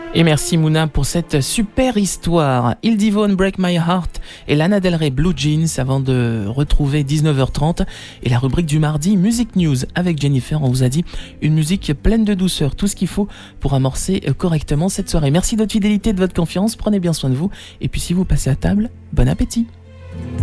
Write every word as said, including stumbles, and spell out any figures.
Et merci Mouna pour cette super histoire. Il Divone, Break My Heart et Lana Del Rey, Blue Jeans, avant de retrouver dix-neuf heures trente et la rubrique du mardi Music News avec Jennifer. On vous a dit une musique pleine de douceur, tout ce qu'il faut pour amorcer correctement cette soirée. Merci de votre fidélité, de votre confiance, prenez bien soin de vous et puis si vous passez à table, bon appétit.